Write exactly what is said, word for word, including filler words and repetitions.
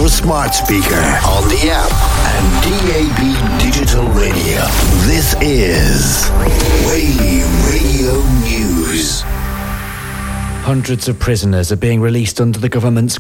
smart speaker, on the app, and D A B digital radio. This is Wave Radio News. Hundreds of prisoners are being released under the government's